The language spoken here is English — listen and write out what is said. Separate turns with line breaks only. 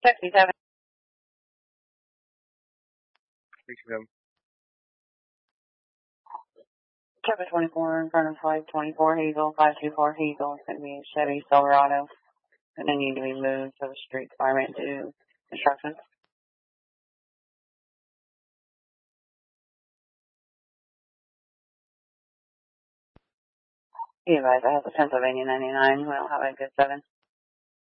67.
67.
Traffic 24 in front of 524 Hazel, 524 Hazel. It's going to be a Chevy Silverado. And they need to be moved to the street department to do instructions. Be advised, I have the Pennsylvania 99. We don't have a good 7.